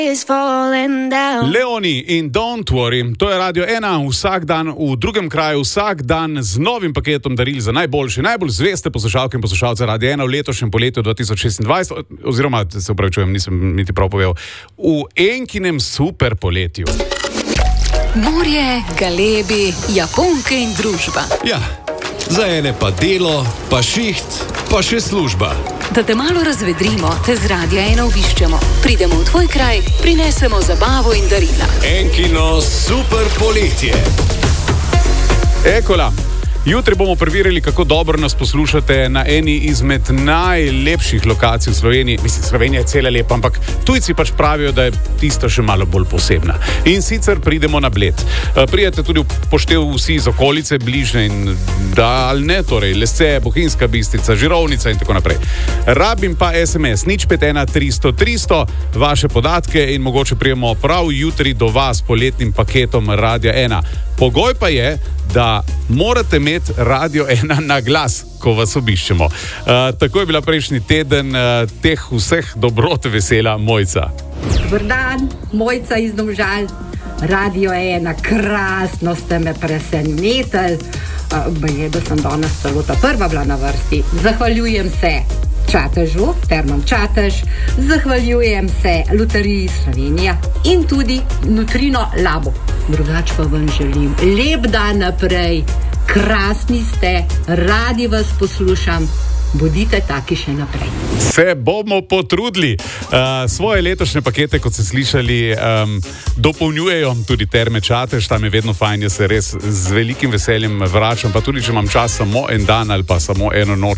Leoni in Don't Worry, to je Radio 1, vsak dan v drugem kraju, vsak dan z novim paketom daril za najboljše, najbolj zveste poslušalke in poslušalce Radio 1 v letošnjem poletju 2026, oziroma, se upravičujem, nisem niti prav povedal, v enkinem super poletju. Morje, galebi, Japonke in družba. Ja, za ene pa delo, pa šiht, pa še služba. Da te malo razvedrimo, te z Radia 1 obiščemo. Pridemo v tvoj kraj, prinesemo zabavo in darila. Enkino super poletje. Ekola. Jutri bomo preverili, kako dobro nas poslušate na eni izmed najlepših lokacij v Sloveniji. Mislim, Slovenija je cela lepa, ampak tujci pač pravijo, da je tista še malo bolj posebna. In sicer pridemo na Bled. Prijete tudi v poštev vsi iz okolice, bližne in daljne, torej Lesce, Bohinjska Bistrica, Žirovnica in tako naprej. Rabim pa SMS 051 300 300, vaše podatke in mogoče prijemo prav jutri do vas poletnim paketom Radia 1. Pogoj pa je, da morate imeti Radio 1 na glas, ko vas obiščemo. Tako je bila prejšnji teden, teh vseh dobrot vesela Mojca. Dobar dan, Mojca iz Domžal, Radio 1, krasno ste me presenetili. Baje, da sem danes celo ta prva bila na vrsti. Zahvaljujem se Čatežu, Termom Čatež, zahvaljujem se Loteriji Slovenija in tudi Nutrino Labu. Drugače pa vam želim lep dan naprej, krasni ste, radi vas poslušam, bodite taki še naprej. Se bomo potrudili. Svoje letošnje pakete, kot ste slišali, dopolnjujejo tudi Terme Čatež, tam je vedno fajn, jaz se res z velikim veseljem vračam, pa tudi če imam čas samo en dan ali pa samo eno noč